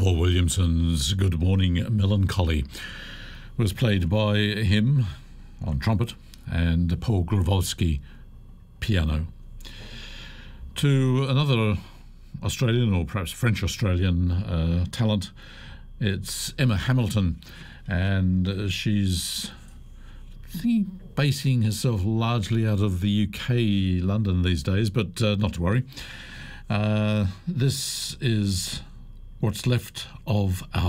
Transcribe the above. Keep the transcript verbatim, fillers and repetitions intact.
Paul Williamson's Good Morning Melancholy was played by him on trumpet and Paul Gravoski piano. To another Australian, or perhaps French-Australian uh, talent, it's Emma Hamilton, and uh, she's I think, basing herself largely out of the U K, London these days, but uh, not to worry. Uh, this is What's Left of Our